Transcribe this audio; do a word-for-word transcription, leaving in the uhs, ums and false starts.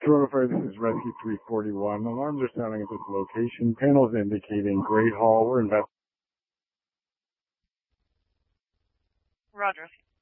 Toronto Fire, this is Rescue three forty-one. Alarms are sounding at this location. Panels indicating Great Hall. We're investigating. Roger.